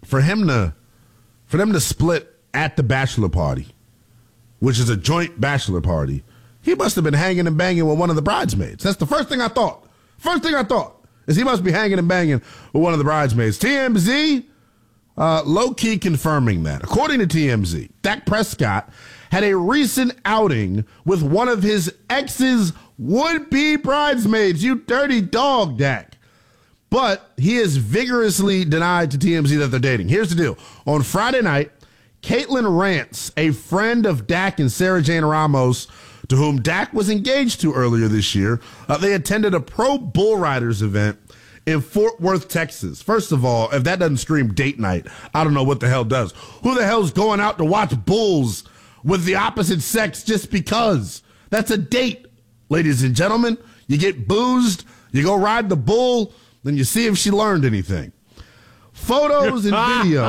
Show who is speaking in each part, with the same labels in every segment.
Speaker 1: for them to split at the bachelor party, which is a joint bachelor party, he must have been hanging and banging with one of the bridesmaids. That's the first thing I thought. First thing I thought is he must be hanging and banging with one of the bridesmaids. TMZ, low-key confirming that. According to TMZ, Dak Prescott had a recent outing with one of his ex's would-be bridesmaids. You dirty dog, Dak. But he has vigorously denied to TMZ that they're dating. Here's the deal. On Friday night, Caitlin Rance, a friend of Dak and Sarah Jane Ramos, to whom Dak was engaged to earlier this year, they attended a pro bull riders event in Fort Worth, Texas. First of all, if that doesn't scream date night, I don't know what the hell does. Who the hell's going out to watch bulls with the opposite sex just because? That's a date, ladies and gentlemen. You get boozed, you go ride the bull, then you see if she learned anything. Photos and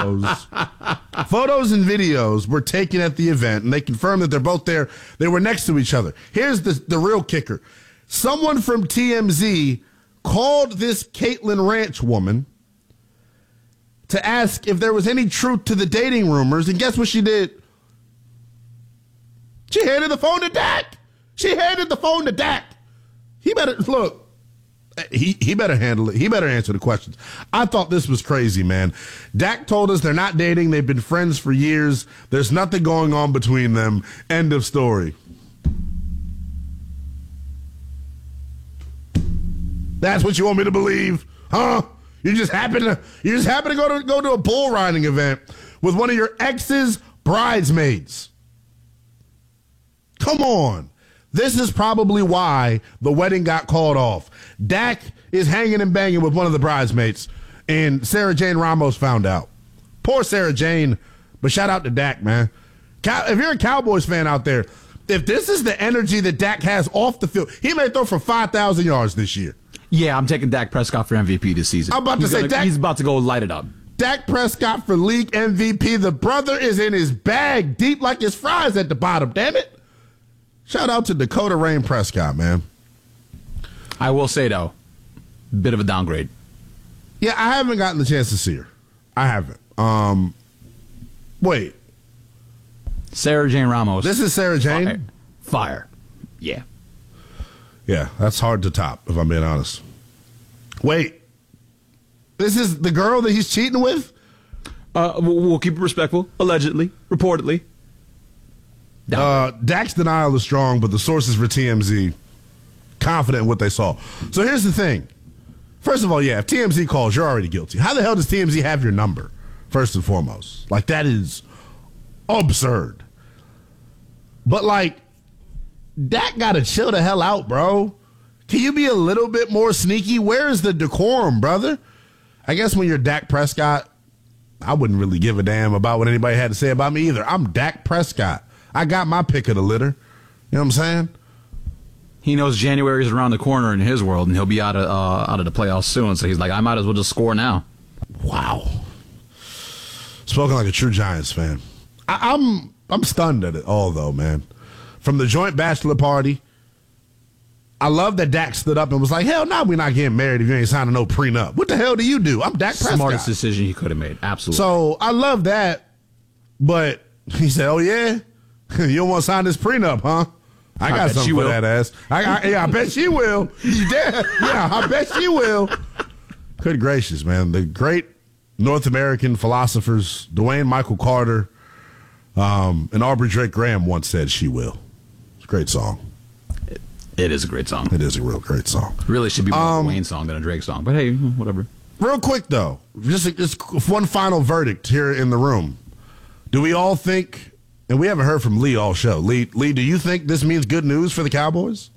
Speaker 1: videos were taken at the event, and they confirmed that they're both there. They were next to each other. Here's the real kicker. Someone from TMZ called this Caitlin Ranch woman to ask if there was any truth to the dating rumors, and guess what she did? She handed the phone to Dak. He better, look, he better handle it. He better answer the questions. I thought this was crazy, man. Dak told us they're not dating. They've been friends for years. There's nothing going on between them. End of story. That's what you want me to believe, huh? You just happen to go to a bull riding event with one of your ex's bridesmaids. Come on. This is probably why the wedding got called off. Dak is hanging and banging with one of the bridesmaids, and Sarah Jane Ramos found out. Poor Sarah Jane, but shout out to Dak, man. If you're a Cowboys fan out there, if this is the energy that Dak has off the field, he may throw for 5,000 yards this year.
Speaker 2: Yeah, I'm taking Dak Prescott for MVP this season.
Speaker 1: I'm about to say
Speaker 2: he's about to go light it up.
Speaker 1: Dak Prescott for league MVP. The brother is in his bag, deep like his fries at the bottom, damn it. Shout out to Dakota Rain Prescott, man.
Speaker 2: I will say, though, bit of a downgrade.
Speaker 1: Yeah, I haven't gotten the chance to see her. I haven't. Wait.
Speaker 2: Sarah Jane Ramos.
Speaker 1: This is Sarah Jane?
Speaker 2: Fire. Yeah.
Speaker 1: Yeah, that's hard to top, if I'm being honest. Wait. This is the girl that he's cheating with?
Speaker 2: We'll keep it respectful. Allegedly. Reportedly.
Speaker 1: Dak's denial is strong, but the sources for TMZ confident in what they saw. So here's the thing. First of all, yeah, if TMZ calls, you're already guilty. How the hell does TMZ have your number, first and foremost? Like, that is absurd. But, like, Dak got to chill the hell out, bro. Can you be a little bit more sneaky? Where is the decorum, brother? I guess when you're Dak Prescott, I wouldn't really give a damn about what anybody had to say about me either. I'm Dak Prescott. I got my pick of the litter. You know what I'm saying?
Speaker 2: He knows January is around the corner in his world, and he'll be out of the playoffs soon. So he's like, I might as well just score now.
Speaker 1: Wow. Spoken like a true Giants fan. I'm stunned at it all, though, man. From the joint bachelor party, I love that Dak stood up and was like, hell no, we're not getting married if you ain't signing no prenup. What the hell do you do? I'm Dak Prescott.
Speaker 2: Smartest decision he could have made. Absolutely.
Speaker 1: So I love that. But he said, oh, yeah? You don't want to sign this prenup, huh? I got something for that ass. I bet she will. Yeah, I bet she will. Good gracious, man. The great North American philosophers, Dwayne Michael Carter, and Aubrey Drake Graham once said she will. It's a great song.
Speaker 2: It is a great song.
Speaker 1: It is a real great song.
Speaker 2: Really should be more of a Wayne song than a Drake song. But hey, whatever.
Speaker 1: Real quick, though, just one final verdict here in the room. Do we all think... And we haven't heard from Lee all show. Lee, do you think this means good news for the Cowboys?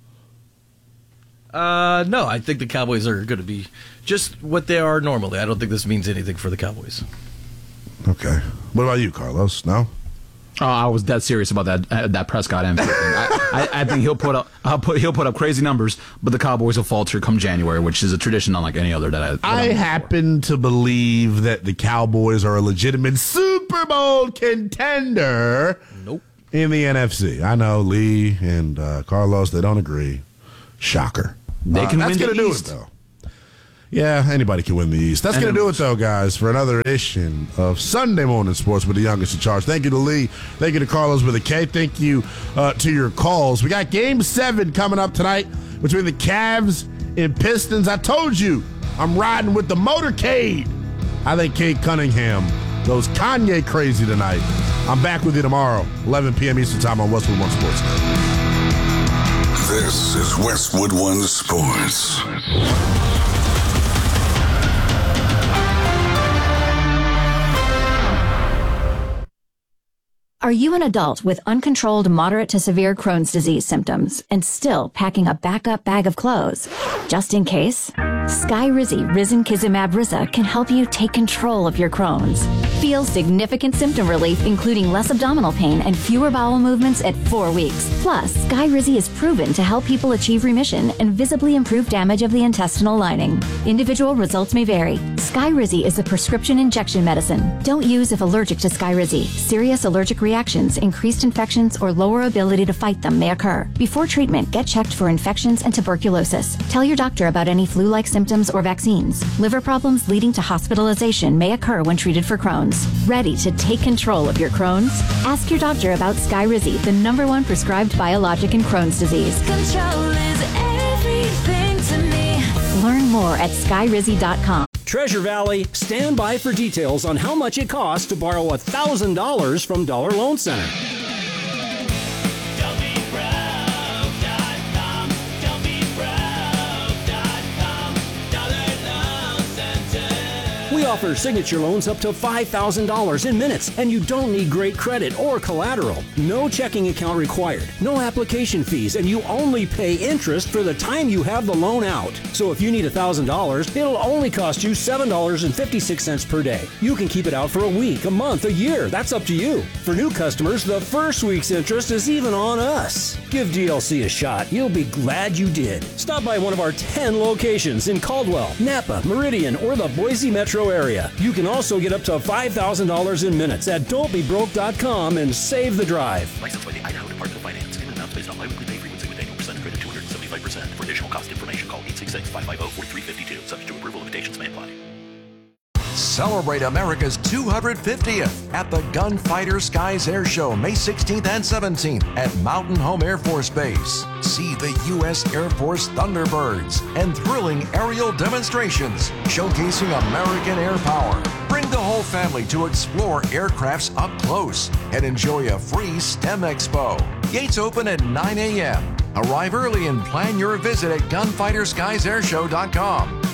Speaker 3: No, I think the Cowboys are going to be just what they are normally. I don't think this means anything for the Cowboys.
Speaker 1: Okay. What about you, Carlos? No?
Speaker 2: Oh, I was dead serious about that Prescott MVP thing. I think he'll put up crazy numbers, but the Cowboys will falter come January, which is a tradition unlike any other that
Speaker 1: I happen to believe that the Cowboys are a legitimate Super Bowl contender.
Speaker 3: Nope.
Speaker 1: In the NFC. I know Lee and Carlos, they don't agree. Shocker.
Speaker 2: They can win
Speaker 1: that's
Speaker 2: the
Speaker 1: gonna do
Speaker 2: East.
Speaker 1: it, though. Yeah, anybody can win the East. That's going to do it, though, guys, for another edition of Sunday Morning Sports with the youngest in charge. Thank you to Lee. Thank you to Carlos with a K. Thank you to your calls. We got Game 7 coming up tonight between the Cavs and Pistons. I told you, I'm riding with the motorcade. I think Kate Cunningham goes Kanye crazy tonight. I'm back with you tomorrow, 11 p.m. Eastern Time on Westwood One Sports.
Speaker 4: This is Westwood One Sports.
Speaker 5: Are you an adult with uncontrolled moderate to severe Crohn's disease symptoms and still packing a backup bag of clothes? Just in case? Skyrizi Risankizumab Riza can help you take control of your Crohn's. Feel significant symptom relief, including less abdominal pain and fewer bowel movements at 4 weeks. Plus, Skyrizi is proven to help people achieve remission and visibly improve damage of the intestinal lining. Individual results may vary. Skyrizi is a prescription injection medicine. Don't use if allergic to Skyrizi. Serious allergic reactions, increased infections, or lower ability to fight them may occur. Before treatment, get checked for infections and tuberculosis. Tell your doctor about any flu-like symptoms or vaccines. Liver problems leading to hospitalization may occur when treated for Crohn's. Ready to take control of your Crohn's? Ask your doctor about Skyrizi, the #1 prescribed biologic in Crohn's disease.
Speaker 6: Control is everything to me.
Speaker 5: Learn more at skyrizi.com.
Speaker 7: Treasure Valley, stand by for details on how much it costs to borrow $1,000 from Dollar Loan Center. We offer signature loans up to $5,000 in minutes, and you don't need great credit or collateral. No checking account required, no application fees, and you only pay interest for the time you have the loan out. So if you need $1,000, it'll only cost you $7.56 per day. You can keep it out for a week, a month, a year. That's up to you. For new customers, the first week's interest is even on us. Give DLC a shot. You'll be glad you did. Stop by one of our 10 locations in Caldwell, Napa, Meridian, or the Boise metro area. You can also get up to $5,000 in minutes at don'tbebroke.com and save the drive.
Speaker 8: Licensed by the Idaho Department of Finance. Payment amounts based on biweekly pay frequency with annual percent credit 275%. For additional cost information, call 866-550-4352. Subject to approval, limitations may apply.
Speaker 9: Celebrate America's 250th at the Gunfighter Skies Air Show, May 16th and 17th at Mountain Home Air Force Base. See the U.S. Air Force Thunderbirds and thrilling aerial demonstrations showcasing American air power. Bring the whole family to explore aircrafts up close and enjoy a free STEM Expo. Gates open at 9 a.m. Arrive early and plan your visit at gunfighterskiesairshow.com.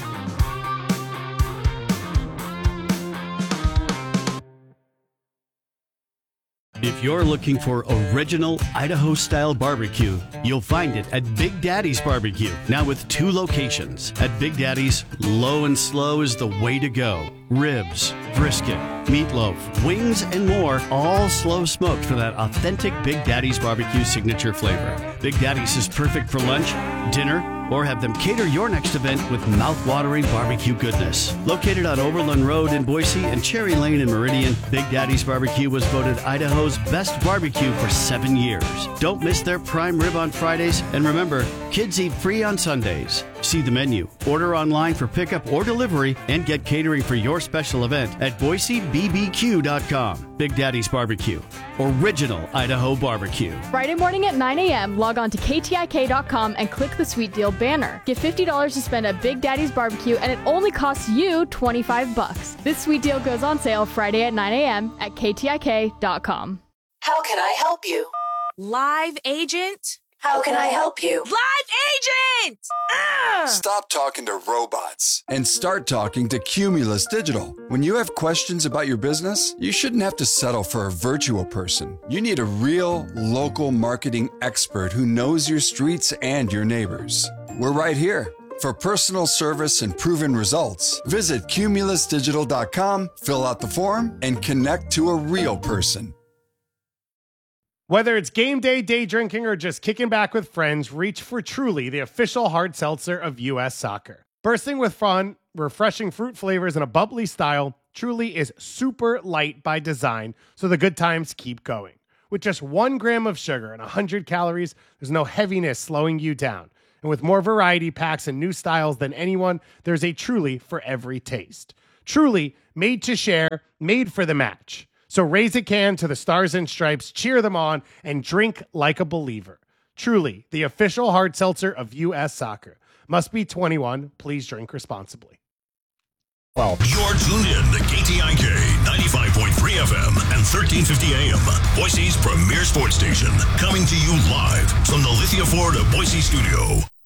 Speaker 10: If you're looking for original Idaho-style barbecue, you'll find it at Big Daddy's Barbecue, now with 2 locations. At Big Daddy's, low and slow is the way to go. Ribs, brisket, meatloaf, wings, and more, all slow smoked for that authentic Big Daddy's Barbecue signature flavor. Big Daddy's is perfect for lunch, dinner, or have them cater your next event with mouth-watering barbecue goodness. Located on Overland Road in Boise and Cherry Lane in Meridian, Big Daddy's Barbecue was voted Idaho's best barbecue for 7 years. Don't miss their prime rib on Fridays, and remember, kids eat free on Sundays. See the menu, order online for pickup or delivery, and get catering for your special event at BoiseBBQ.com. Big Daddy's Barbecue, original Idaho barbecue.
Speaker 11: Friday morning at 9 a.m., log on to KTIK.com and click the Sweet Deal banner. Get $50 to spend at Big Daddy's Barbecue, and it only costs you $25. This sweet deal goes on sale Friday at 9 a.m. at KTIK.com.
Speaker 6: How can I help you?
Speaker 12: Live agent?
Speaker 6: How can I help you?
Speaker 12: Live agent!
Speaker 13: Stop talking to robots and start talking to Cumulus Digital. When you have questions about your business, you shouldn't have to settle for a virtual person. You need a real, local marketing expert who knows your streets and your neighbors. We're right here. For personal service and proven results, visit cumulusdigital.com, fill out the form, and connect to a real person.
Speaker 14: Whether it's game day, day drinking, or just kicking back with friends, reach for Truly, the official hard seltzer of U.S. soccer. Bursting with fun, refreshing fruit flavors, and a bubbly style, Truly is super light by design, so the good times keep going. With just 1 gram of sugar and 100 calories, there's no heaviness slowing you down. And with more variety packs and new styles than anyone, there's a Truly for every taste. Truly, made to share, made for the match. So raise a can to the Stars and Stripes, cheer them on, and drink like a believer. Truly, the official hard seltzer of U.S. Soccer. Must be 21. Please drink responsibly.
Speaker 15: Well, you're tuned in to KTIK 95.3 FM and 1350 AM, Boise's premier sports station, coming to you live from the Lithia Ford of Boise studio.